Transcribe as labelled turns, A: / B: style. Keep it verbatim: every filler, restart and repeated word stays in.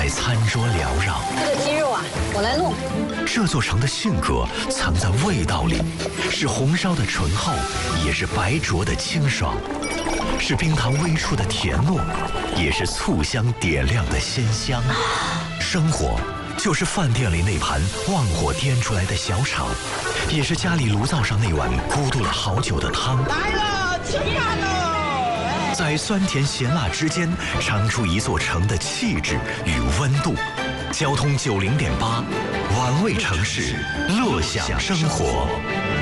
A: 在餐桌缭绕。
B: 这个鸡肉啊，我来弄。
A: 这座城的性格藏在味道里，是红烧的醇厚，也是白灼的清爽，是冰糖微出的甜糯，也是醋香点亮的鲜香。生活就是饭店里那盘旺火颠出来的小炒，也是家里炉灶上那碗咕嘟了好久的汤。
C: 来了，吃饭喽！
A: 在酸甜咸辣之间，尝出一座城的气质与温度。交通九零点八，玩味城市，乐享生活。